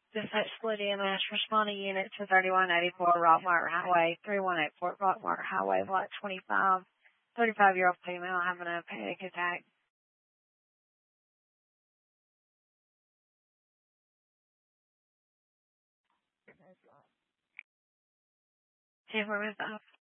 Dispatch Split EMS, responding unit to 3184 Rockmart Highway, 3184 Rockmart Highway, Block 25. 35-year-old female having a panic attack. Ten 5.